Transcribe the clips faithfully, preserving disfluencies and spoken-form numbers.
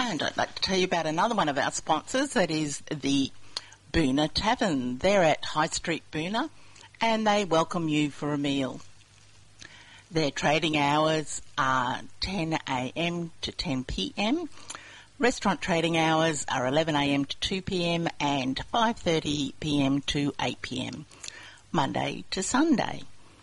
And I'd like to tell you about another one of our sponsors, that is the Boona Tavern. They're at High Street, Boona, and they welcome you for a meal. Their trading hours are ten a m to ten p m. Restaurant trading hours are eleven a m to two p m and five thirty p m to eight p m, Monday to Sunday.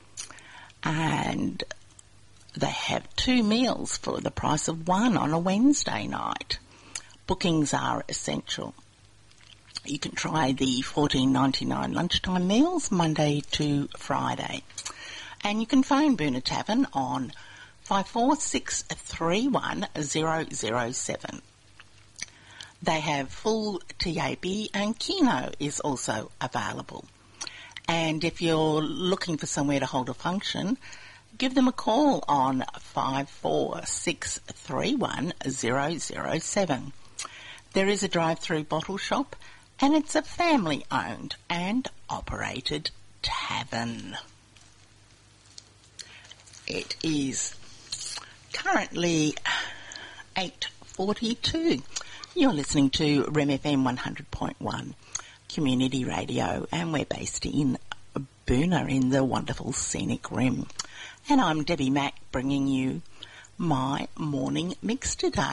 And they have two meals for the price of one on a Wednesday night. Bookings are essential. You can try the fourteen ninety-nine lunchtime meals Monday to Friday. And you can phone Boona Tavern on five four six three one zero zero seven. They have full T A B and Keno is also available. And if you're looking for somewhere to hold a function, give them a call on five four six three one zero zero seven. There is a drive-through bottle shop, and it's a family-owned and operated tavern. It is currently eight forty-two. You're listening to R E M F M one hundred point one Community Radio, and we're based in Boona in the wonderful scenic rim. And I'm Debbie Mack, bringing you my morning mix today.